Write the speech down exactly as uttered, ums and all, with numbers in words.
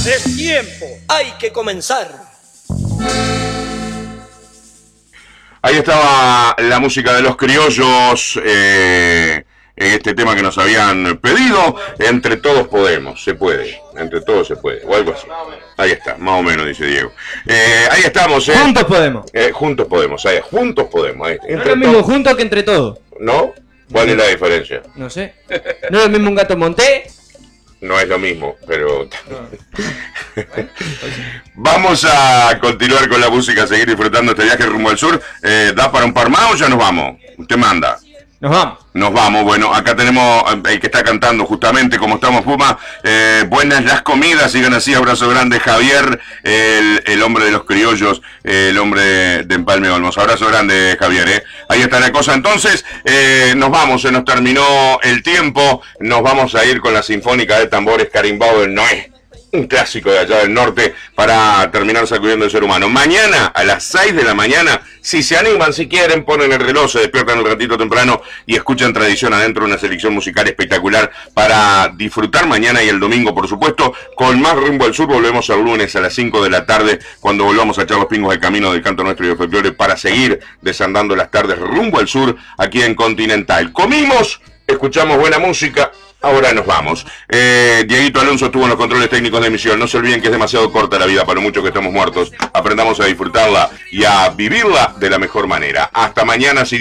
Es tiempo, hay que comenzar. Ahí estaba la música de Los Criollos, eh, en este tema que nos habían pedido. Entre todos podemos, se puede, entre todos se puede, o algo así. Ahí está, más o menos, dice Diego. Eh, ahí estamos. Eh. Juntos podemos. Eh, juntos podemos, ahí, juntos podemos. Ahí, no es lo mismo juntos que entre todos. ¿No? ¿Cuál es la diferencia? No sé. ¿No es lo mismo un gato monté? No es lo mismo, pero... Vamos a continuar con la música, a seguir disfrutando este viaje rumbo al sur. Eh, ¿Da para un par más o ya nos vamos? Usted manda. Nos vamos. Nos vamos. Bueno, acá tenemos el que está cantando justamente, como estamos, Puma. Eh, buenas las comidas, sigan así. Abrazo grande, Javier, el, el hombre de Los Criollos, el hombre de Empalme Olmos. Abrazo grande, Javier. ¿eh? Ahí está la cosa. Entonces, eh, nos vamos, se nos terminó el tiempo. Nos vamos a ir con la Sinfónica de Tambores Carimbao del Noé. Un clásico de allá del norte para terminar sacudiendo el ser humano. Mañana a las seis de la mañana, si se animan, si quieren, ponen el reloj, se despiertan un ratito temprano y escuchan Tradición Adentro, una selección musical espectacular para disfrutar mañana y el domingo, por supuesto, con más Rumbo al Sur. Volvemos el lunes a las cinco de la tarde cuando volvamos a echar los pingos del camino del canto nuestro y del folclore para seguir desandando las tardes rumbo al sur aquí en Continental. Comimos, escuchamos buena música. Ahora nos vamos. Eh, Dieguito Alonso estuvo en los controles técnicos de emisión. No se olviden que es demasiado corta la vida para lo mucho que estamos muertos. Aprendamos a disfrutarla y a vivirla de la mejor manera. Hasta mañana, si